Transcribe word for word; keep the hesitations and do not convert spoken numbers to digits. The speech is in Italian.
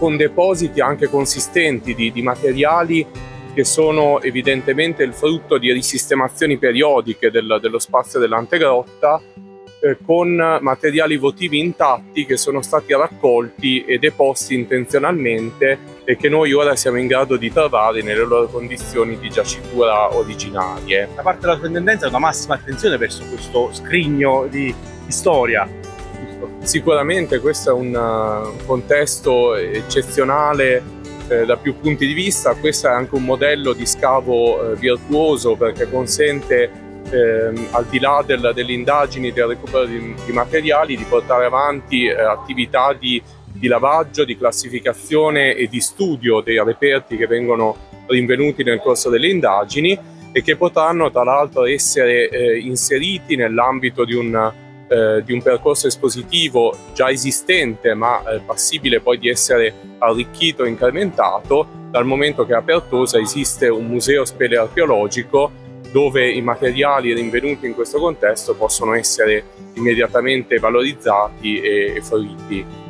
con depositi anche consistenti di, di materiali che sono evidentemente il frutto di risistemazioni periodiche del, dello spazio dell'antegrotta, eh, con materiali votivi intatti che sono stati raccolti e deposti intenzionalmente e che noi ora siamo in grado di trovare nelle loro condizioni di giacitura originarie. Da parte della sovrintendenza una massima attenzione verso questo scrigno di, di storia. Sicuramente questo è un, un contesto eccezionale eh, da più punti di vista. Questo è anche un modello di scavo eh, virtuoso, perché consente eh, al di là del, delle indagini del recupero di, di materiali di portare avanti eh, attività di, di lavaggio, di classificazione e di studio dei reperti che vengono rinvenuti nel corso delle indagini e che potranno tra l'altro essere eh, inseriti nell'ambito di un Eh, di un percorso espositivo già esistente, ma eh, passibile poi di essere arricchito e incrementato, dal momento che a Pertosa esiste un museo spelearcheologico dove i materiali rinvenuti in questo contesto possono essere immediatamente valorizzati e fruiti.